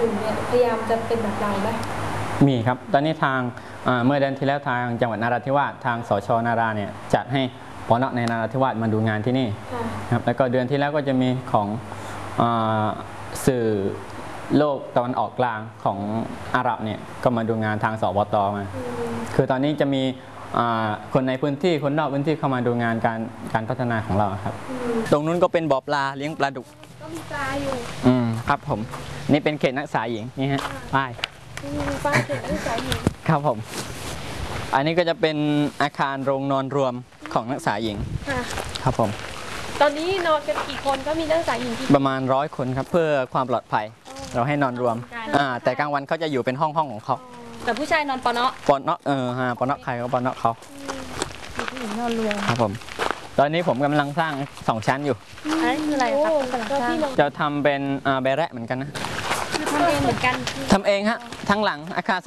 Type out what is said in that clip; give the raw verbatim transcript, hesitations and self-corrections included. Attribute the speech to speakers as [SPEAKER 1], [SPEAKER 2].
[SPEAKER 1] นึ่งเนี่ยพยายามจะเป็นแบบเราไหม
[SPEAKER 2] มีครับตอนนี้ทางเมื่อเดือนที่แล้วทางจังหวัดนราธิวาสทางสชนาราเนี่ยจัดให้ปนในนราธิวาสมาดูงานที่นี่ครับแล้วก็เดือนที่แล้วก็จะมีของสื่อโลกตะวันออกกลางของอาหรับเนี่ยก็มาดูงานทางสบตมาคือตอนนี้จะมีคนในพื้นที่คนนอกพื้นที่เข้ามาดูงานการการพัฒนาของเราครับตรงนู้นก็เป็นบ่อปลาเลี้ยงปลาดุก
[SPEAKER 1] ก็มีปลาอยู่
[SPEAKER 2] อืมครับผมนี่เป็นเขตนักศึกษาหญิงนี่ฮะป้าย
[SPEAKER 1] ป้ายเขตนักศึกษาหญิง
[SPEAKER 2] ครับผมอันนี้ก็จะเป็นอาคารโรงนอนรวมของนักศึกษาหญิงครับผม
[SPEAKER 1] ตอนนี้นอนกันกี่คนก็มีนักศึกษาหญิง
[SPEAKER 2] ประมาณร้อยคนครับเพื่อความปลอดภัยเราให้นอนรวมอ่าแต่กลางวันเขาจะอยู่เป็นห้องห้องของเขา
[SPEAKER 1] แต่ผู้ชายนอนปน
[SPEAKER 2] ปนเออฮะปนใครก็ปนเขา
[SPEAKER 1] ผู้หญิงนอนรวม
[SPEAKER 2] ครับผมตอนนี้ผมกำลังสร้างสองชั้นอยู่
[SPEAKER 1] อันนี้คืออะไรครับ
[SPEAKER 2] จะทำเป็นแบะเหมือนกันนะ
[SPEAKER 1] คือทำเองเหมือนกัน
[SPEAKER 2] ทำเองฮะทั้งหลังอาคาร